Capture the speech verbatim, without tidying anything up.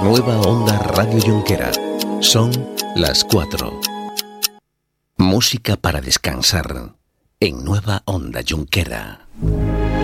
Nueva Onda Radio Junquera. Son las cuatro. Música para descansar en Nueva Onda Junquera.